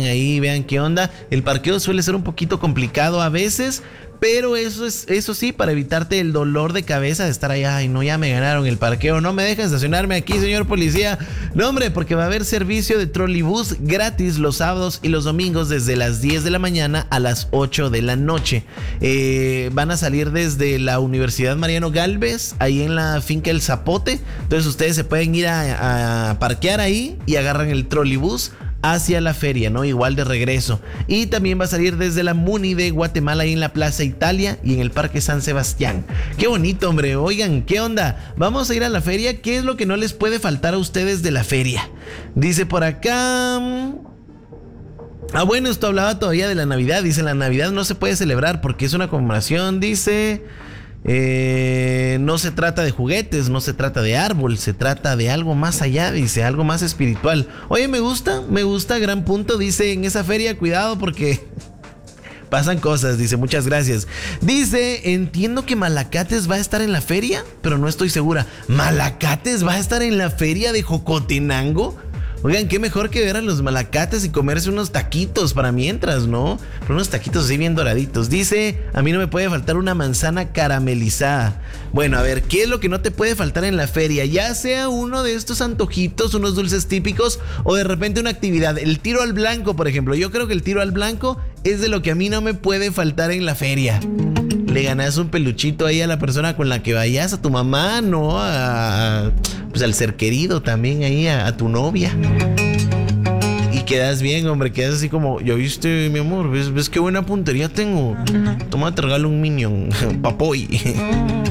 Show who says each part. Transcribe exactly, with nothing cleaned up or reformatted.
Speaker 1: ahí, vean qué onda. El parqueo suele ser un poquito complicado a veces, pero eso es, eso sí, para evitarte el dolor de cabeza de estar allá. Ay, no, ya me ganaron el parqueo, no me deja estacionarme aquí, señor policía. No, hombre, porque va a haber servicio de trolibús gratis los sábados y los domingos desde las diez de la mañana a las ocho de la noche. Eh, van a salir desde la Universidad Mariano Galvez, ahí en la finca El Zapote. Entonces ustedes se pueden ir a, a parquear ahí y agarran el trolibús hacia la feria, ¿no? Igual de regreso. Y también va a salir desde la Muni de Guatemala, ahí en la Plaza Italia y en el Parque San Sebastián. Qué bonito, hombre. Oigan, ¿qué onda? Vamos a ir a la feria. ¿Qué es lo que no les puede faltar a ustedes de la feria? Dice por acá... Ah, bueno, esto hablaba todavía de la Navidad. Dice, la Navidad no se puede celebrar porque es una conmemoración, dice... Eh, no se trata de juguetes, no se trata de árbol, se trata de algo más allá, dice, algo más espiritual. Oye, me gusta, me gusta, gran punto. Dice, en esa feria, cuidado porque pasan cosas, dice, muchas gracias. Dice, entiendo que Malacates va a estar en la feria, pero no estoy segura. ¿Malacates va a estar en la feria de Jocotenango? Oigan, qué mejor que ver a los Malacates y comerse unos taquitos para mientras, ¿no? Pero unos taquitos así bien doraditos. Dice, a mí no me puede faltar una manzana caramelizada. Bueno, a ver, ¿qué es lo que no te puede faltar en la feria? Ya sea uno de estos antojitos, unos dulces típicos, o de repente una actividad. El tiro al blanco, por ejemplo. Yo creo que el tiro al blanco es de lo que a mí no me puede faltar en la feria. Le ganas un peluchito ahí a la persona con la que vayas, a tu mamá, ¿no? A, a, pues al ser querido también ahí, a, a tu novia. Y quedas bien, hombre, quedas así como, ¿ya viste, mi amor? ¿Ves, ves qué buena puntería tengo? Toma, te regalo un Minion, papoy.